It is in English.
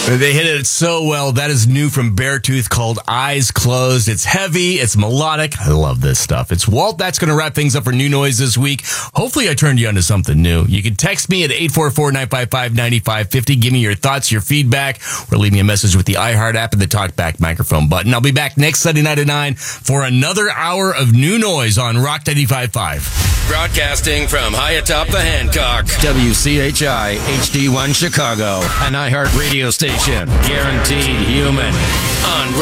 They hit it so well. That is new from Beartooth called Eyes Closed. It's heavy. It's melodic. I love this stuff. It's Walt. That's going to wrap things up for New Noise this week. Hopefully I turned you onto something new. You can text me at 844-955-9550. Give me your thoughts, your feedback, or leave me a message with the iHeart app and the TalkBack microphone button. I'll be back next Sunday night at 9 for another hour of New Noise on Rock 95.5. Broadcasting from high atop the Hancock. WCHI HD1 Chicago. An iHeart radio station. Guaranteed human. On